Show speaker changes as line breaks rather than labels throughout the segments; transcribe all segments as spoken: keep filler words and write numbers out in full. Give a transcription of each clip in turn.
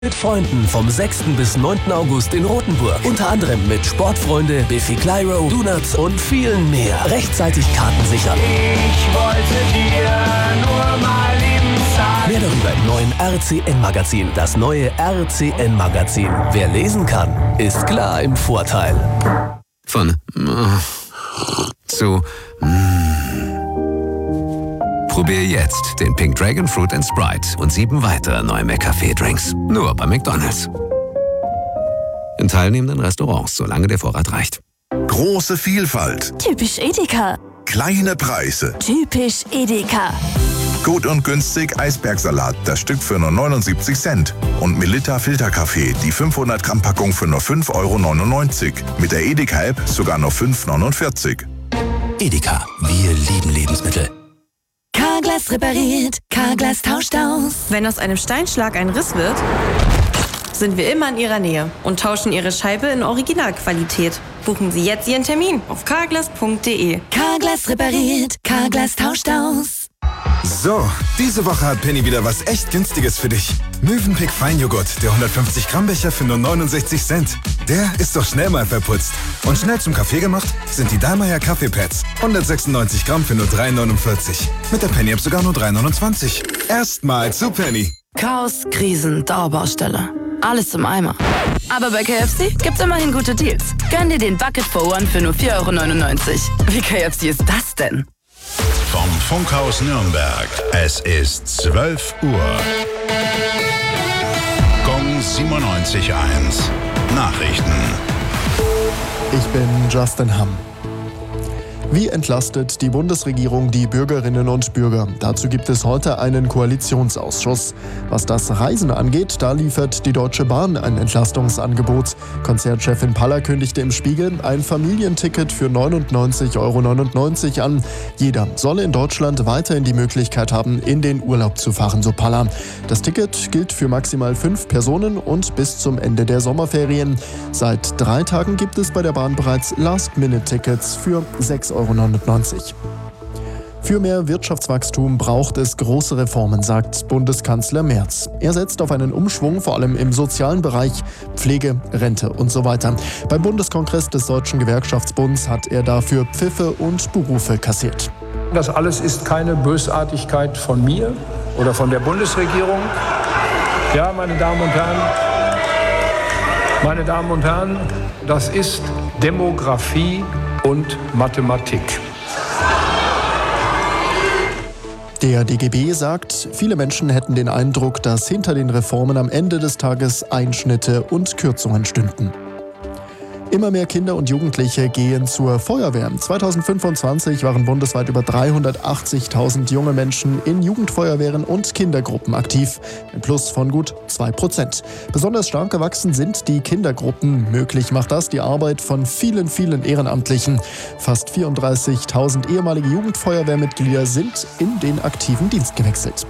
Mit Freunden vom sechsten bis neunten August in Rothenburg. Unter anderem mit Sportfreunde, Biffy Clyro, Donuts und vielen mehr. Rechtzeitig Karten sichern.
Ich wollte dir nur mal lieben sagen.
Mehr darüber im neuen R C N-Magazin. Das neue R C N-Magazin. Wer lesen kann, ist klar im Vorteil.
Von äh, zu mm. Probier jetzt den Pink Dragon Fruit and Sprite und sieben weitere neue McCafé-Drinks. Nur bei McDonald's. In teilnehmenden Restaurants, solange der Vorrat reicht.
Große Vielfalt.
Typisch Edeka.
Kleine Preise.
Typisch Edeka.
Gut und günstig Eisbergsalat, das Stück für nur neunundsiebzig Cent. Und Melitta Filterkaffee, die fünfhundert Gramm Packung für nur fünf Euro neunundneunzig. Mit der Edeka-App sogar nur fünf Euro neunundvierzig.
Edeka, wir lieben Lebensmittel.
Carglass repariert, Carglass tauscht aus.
Wenn aus einem Steinschlag ein Riss wird, sind wir immer in Ihrer Nähe und tauschen Ihre Scheibe in Originalqualität. Buchen Sie jetzt Ihren Termin auf carglass punkt de.
Carglass repariert, Carglass tauscht aus.
So, diese Woche hat Penny wieder was echt Günstiges für dich. Mövenpick Feinjoghurt, der hundertfünfzig Gramm Becher für nur neunundsechzig Cent. Der ist doch schnell mal verputzt. Und schnell zum Kaffee gemacht sind die Dallmayr Kaffeepads. hundertsechsundneunzig Gramm für nur drei neunundvierzig. Mit der Penny-App sogar nur drei neunundzwanzig. Erstmal zu Penny.
Chaos, Krisen, Dauerbaustelle. Alles im Eimer. Aber bei K F C gibt's immerhin gute Deals. Gönn dir den Bucket for One für nur vier Euro neunundneunzig. Wie K F C ist das denn?
Vom Funkhaus Nürnberg. Es ist zwölf Uhr. Gong siebenundneunzig Komma eins. Nachrichten.
Ich bin Justin Hamm. Wie entlastet die Bundesregierung die Bürgerinnen und Bürger? Dazu gibt es heute einen Koalitionsausschuss. Was das Reisen angeht, da liefert die Deutsche Bahn ein Entlastungsangebot. Konzernchefin Paller kündigte im Spiegel ein Familienticket für neunundneunzig Euro neunundneunzig an. Jeder solle in Deutschland weiterhin die Möglichkeit haben, in den Urlaub zu fahren, so Paller. Das Ticket gilt für maximal fünf Personen und bis zum Ende der Sommerferien. Seit drei Tagen gibt es bei der Bahn bereits Last-Minute-Tickets für sechs Euro neunundneunzig. Für mehr Wirtschaftswachstum braucht es große Reformen, sagt Bundeskanzler Merz. Er setzt auf einen Umschwung, vor allem im sozialen Bereich, Pflege, Rente und so weiter. Beim Bundeskongress des Deutschen Gewerkschaftsbunds hat er dafür Pfiffe und Berufe kassiert.
Das alles ist keine Bösartigkeit von mir oder von der Bundesregierung. Ja, meine Damen und Herren, meine Damen und Herren, das ist Demografie und Mathematik.
Der D G B sagt, viele Menschen hätten den Eindruck, dass hinter den Reformen am Ende des Tages Einschnitte und Kürzungen stünden. Immer mehr Kinder und Jugendliche gehen zur Feuerwehr. zweitausendfünfundzwanzig waren bundesweit über dreihundertachtzigtausend junge Menschen in Jugendfeuerwehren und Kindergruppen aktiv. Ein Plus von gut zwei Prozent. Besonders stark gewachsen sind die Kindergruppen. Möglich macht das die Arbeit von vielen, vielen Ehrenamtlichen. Fast vierunddreißigtausend ehemalige Jugendfeuerwehrmitglieder sind in den aktiven Dienst gewechselt.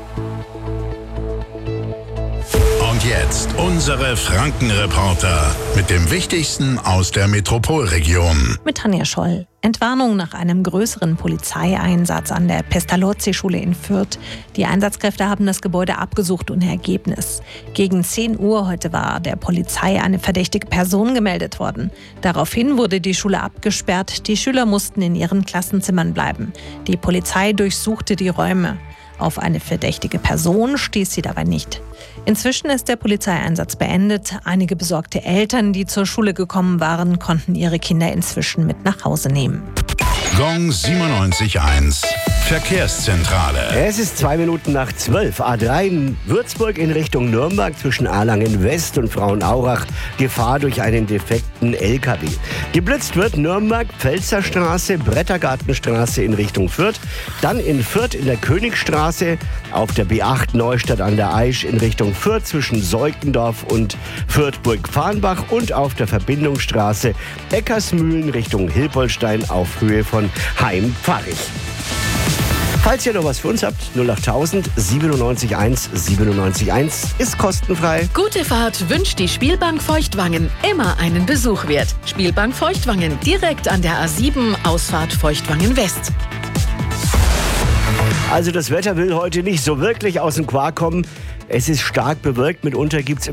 Und jetzt unsere Franken-Reporter mit dem Wichtigsten aus der Metropolregion.
Mit Tanja Scholl. Entwarnung nach einem größeren Polizeieinsatz an der Pestalozzi-Schule in Fürth. Die Einsatzkräfte haben das Gebäude abgesucht ohne Ergebnis. Gegen zehn Uhr heute war der Polizei eine verdächtige Person gemeldet worden. Daraufhin wurde die Schule abgesperrt. Die Schüler mussten in ihren Klassenzimmern bleiben. Die Polizei durchsuchte die Räume. Auf eine verdächtige Person stieß sie dabei nicht. Inzwischen ist der Polizeieinsatz beendet. Einige besorgte Eltern, die zur Schule gekommen waren, konnten ihre Kinder inzwischen mit nach Hause nehmen.
Gong siebenundneunzig Komma eins. Verkehrszentrale.
Es ist zwei Minuten nach zwölf. A drei in Würzburg in Richtung Nürnberg zwischen Erlangen West und Frauenaurach. Gefahr durch einen defekten L K W. Geblitzt wird Nürnberg, Pfälzerstraße, Brettergartenstraße in Richtung Fürth. Dann in Fürth in der Königstraße. Auf der B acht Neustadt an der Aisch in Richtung Fürth zwischen Seukendorf und Fürth-Burg-Farnbach. Und auf der Verbindungsstraße Eckersmühlen Richtung Hilpoltstein auf Höhe von Heim-Pfarrich. Falls ihr noch was für uns habt, null achttausend siebenundneunzig eins siebenundneunzig eins ist kostenfrei.
Gute Fahrt wünscht die Spielbank Feuchtwangen. Immer einen Besuch wert. Spielbank Feuchtwangen, direkt an der A sieben, Ausfahrt Feuchtwangen West.
Also das Wetter will heute nicht so wirklich aus dem Quark kommen. Es ist stark bewölkt, mitunter gibt es